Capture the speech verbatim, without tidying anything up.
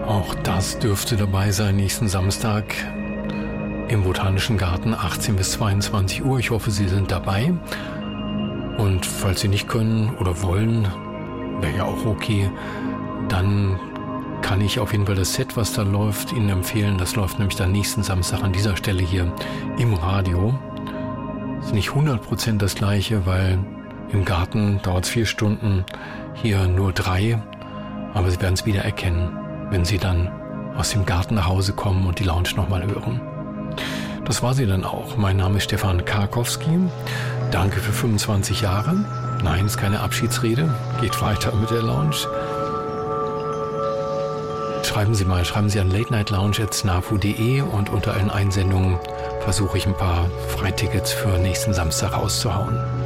Auch das dürfte dabei sein nächsten Samstag im Botanischen Garten, achtzehn bis zweiundzwanzig Uhr. Ich hoffe, Sie sind dabei. Und falls Sie nicht können oder wollen, wäre ja auch okay, dann kann ich auf jeden Fall das Set, was da läuft, Ihnen empfehlen. Das läuft nämlich dann nächsten Samstag an dieser Stelle hier im Radio. Ist nicht hundert Prozent das gleiche, weil im Garten dauert es vier Stunden, hier nur drei. Aber Sie werden es wieder erkennen, wenn Sie dann aus dem Garten nach Hause kommen und die Lounge nochmal hören. Das war sie dann auch. Mein Name ist Stefan Karkowski. Danke für fünfundzwanzig Jahre. Nein, ist keine Abschiedsrede. Geht weiter mit der Lounge. Schreiben Sie mal, schreiben Sie an late night lounge at snafu punkt de und unter allen Einsendungen versuche ich ein paar Freitickets für nächsten Samstag rauszuhauen.